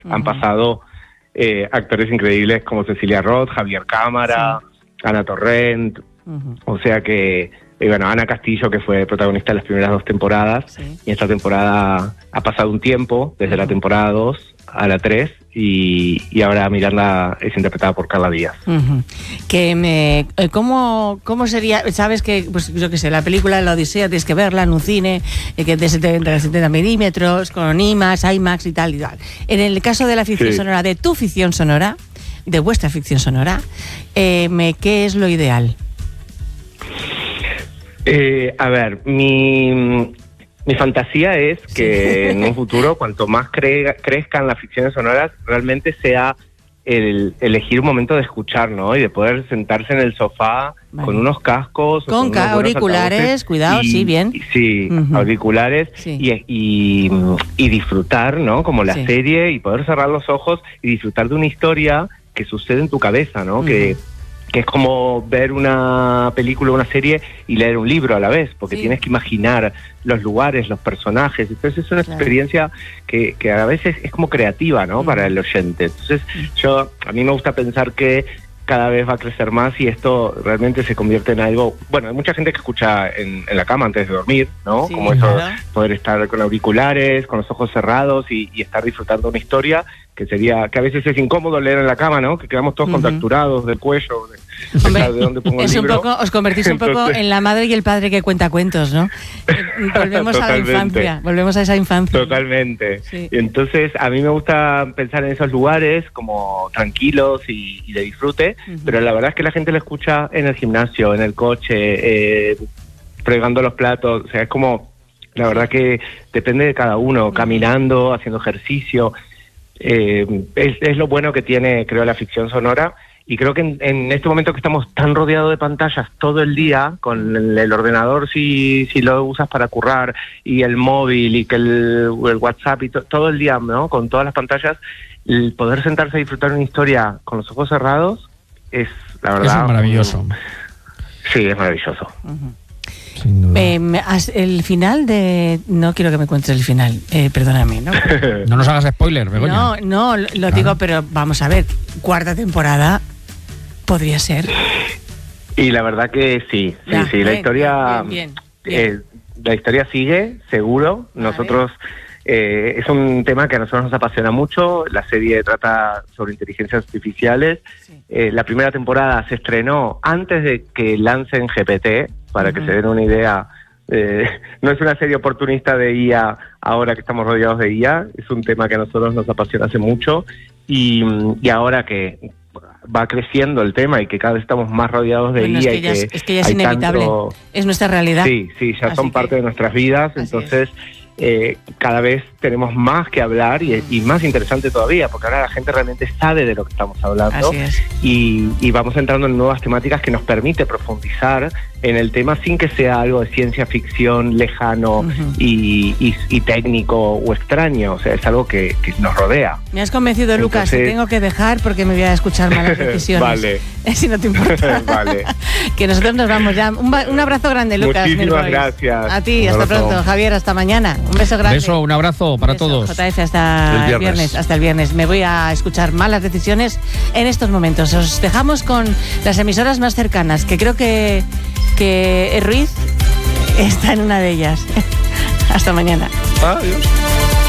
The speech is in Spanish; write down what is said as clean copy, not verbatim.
han pasado actores increíbles como Cecilia Roth, Javier Cámara, Ana Torrent, o sea que, bueno, Ana Castillo, que fue protagonista de las primeras 2 temporadas, y esta temporada ha pasado un tiempo, desde la temporada 2 a la 3, y ahora Miranda es interpretada por Carla Díaz. ¿Cómo sería? Sabes que, pues yo qué sé, la película de La Odisea tienes que verla en un cine que es de 70 milímetros, con IMAX y tal y tal. En el caso de la ficción sonora, de tu ficción sonora, de vuestra ficción sonora, ¿qué es lo ideal? A ver, mi fantasía es que en un futuro, cuanto más crezcan las ficciones sonoras, realmente sea el elegir un momento de escuchar, ¿no? Y de poder sentarse en el sofá con unos cascos, con auriculares, cuidado, bien. Sí, auriculares, y disfrutar, ¿no? Como la serie, y poder cerrar los ojos y disfrutar de una historia que sucede en tu cabeza, ¿no? Que es como ver una película o una serie y leer un libro a la vez, porque tienes que imaginar los lugares, los personajes. Entonces es una experiencia que a veces es como creativa, ¿no? Para el oyente. Entonces a mí me gusta pensar que cada vez va a crecer más y esto realmente se convierte en algo... Bueno, hay mucha gente que escucha en la cama antes de dormir, ¿no? Como eso, poder estar con auriculares, con los ojos cerrados y estar disfrutando una historia que a veces es incómodo leer en la cama, ¿no? Que quedamos todos contracturados del cuello, de dónde pongo el libro. Os convertís un poco en la madre y el padre que cuenta cuentos, ¿no? Volvemos a la infancia, volvemos a esa infancia. Totalmente. Y entonces a mí me gusta pensar en esos lugares como tranquilos y de disfrute, pero la verdad es que la gente lo escucha en el gimnasio, en el coche, fregando los platos, o sea, es como, la verdad que depende de cada uno, caminando, haciendo ejercicio. Es lo bueno que tiene, creo, la ficción sonora, y creo que en este momento que estamos tan rodeados de pantallas todo el día, con el ordenador si lo usas para currar, y el móvil, y que el WhatsApp, y todo el día, ¿no? Con todas las pantallas, el poder sentarse a disfrutar una historia con los ojos cerrados es, la verdad... Eso es maravilloso. Sí, es maravilloso. El final de... No quiero que me cuentes el final, perdóname, ¿no? No nos hagas spoiler, Begoña. No, lo digo, pero vamos a ver, 4ª temporada podría ser. Y la verdad que sí, la historia... Bien. La historia sigue, seguro. Nosotros... es un tema que a nosotros nos apasiona mucho. La serie trata sobre inteligencias artificiales. La primera temporada se estrenó antes de que lancen GPT, para que se den una idea. No es una serie oportunista de IA ahora que estamos rodeados de IA, es un tema que a nosotros nos apasiona hace mucho, y ahora que va creciendo el tema y que cada vez estamos más rodeados de IA. Es que ya es inevitable, es nuestra realidad. Sí, ya son parte de nuestras vidas, entonces... cada vez tenemos más que hablar y más interesante todavía, porque ahora la gente realmente sabe de lo que estamos hablando, y vamos entrando en nuevas temáticas que nos permite profundizar en el tema sin que sea algo de ciencia ficción lejano y técnico o extraño. O sea, es algo que nos rodea. Me has convencido, Lucas. Entonces... Te tengo que dejar porque me voy a escuchar malas decisiones. Vale. Si no te importa. Vale. Que nosotros nos vamos ya. Un abrazo grande, Lucas. Muchísimas gracias. A ti, hasta pronto. Javier, hasta mañana. Un beso grande. Un abrazo para todos. JF, hasta el viernes. Hasta el viernes. Me voy a escuchar malas decisiones en estos momentos. Os dejamos con las emisoras más cercanas, que creo que Ruiz está en una de ellas. Hasta mañana. Adiós.